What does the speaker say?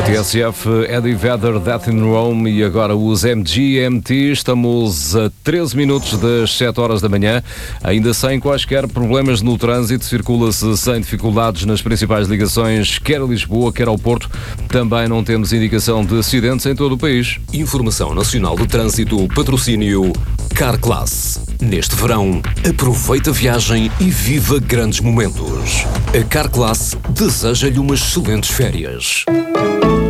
TSF, Eddie Vedder, Death in Rome e agora os MGMT. Estamos a 13 minutos das 7 horas da manhã, ainda sem quaisquer problemas no trânsito. Circula-se sem dificuldades nas principais ligações, quer a Lisboa, quer ao Porto. Também não temos indicação de acidentes em todo o país. Informação Nacional do Trânsito, patrocínio Carclass. Neste verão, aproveita a viagem e viva grandes momentos. A Carclass deseja-lhe umas excelentes férias.